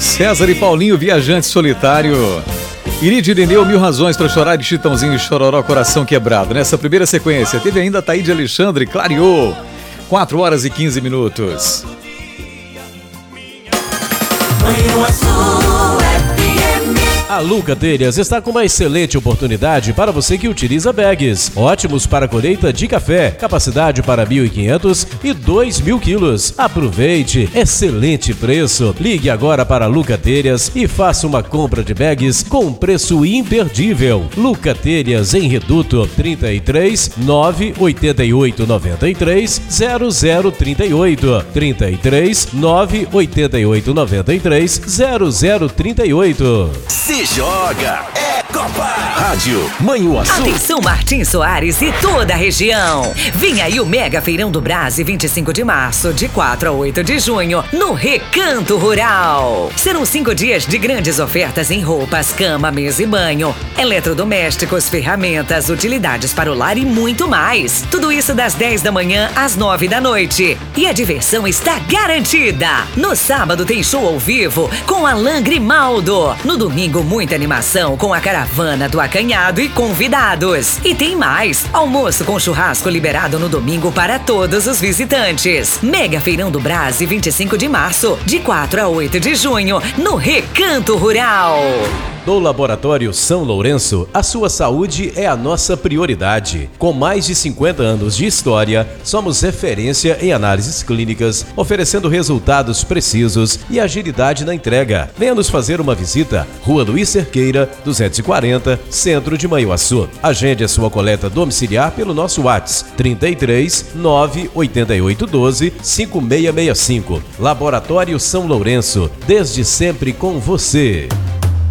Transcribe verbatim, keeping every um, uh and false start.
César e Paulinho, Viajante Solitário. Iride Irineu, Mil Razões para Chorar, de Chitãozinho e Chororó, Coração Quebrado. Nessa primeira sequência, teve ainda Taíde Alexandre, Clareou. quatro horas e quinze minutos. A Luca Telhas está com uma excelente oportunidade para você que utiliza bags. Ótimos para colheita de café, capacidade para mil e quinhentos e dois mil quilos. Aproveite, excelente preço. Ligue agora para a Luca Telhas e faça uma compra de bags com um preço imperdível. Luca Telhas em Reduto, trinta e três, nove oitenta e oito, noventa e três, zero zero trinta e oito. trinta e três, nove oitenta e oito, noventa e três, zero zero trinta e oito. Se joga, é Copa! Rádio Manhuaçu. Atenção Martim Soares e toda a região. Vem aí o Mega Feirão do Brás, vinte e cinco de março, de quatro a oito de junho, no Recanto Rural. Serão cinco dias de grandes ofertas em roupas, cama, mesa e banho, eletrodomésticos, ferramentas, utilidades para o lar e muito mais. Tudo isso das dez da manhã às nove da noite. E a diversão está garantida. No sábado tem show ao vivo com Alain Grimaldo. No domingo, muita animação com a caravana do Acanhado e convidados. E tem mais, almoço com churrasco liberado no domingo para todos os visitantes. Mega Feirão do Brás, vinte e cinco de março, de quatro a oito de junho, no Recanto Rural. No Laboratório São Lourenço, a sua saúde é a nossa prioridade. Com mais de cinquenta anos de história, somos referência em análises clínicas, oferecendo resultados precisos e agilidade na entrega. Venha nos fazer uma visita, Rua Luiz Cerqueira, duzentos e quarenta, Centro de Manhuaçu. Agende a sua coleta domiciliar pelo nosso WhatsApp, trinta e três, nove oitenta e oito, doze, cinco seis seis cinco. Laboratório São Lourenço, desde sempre com você.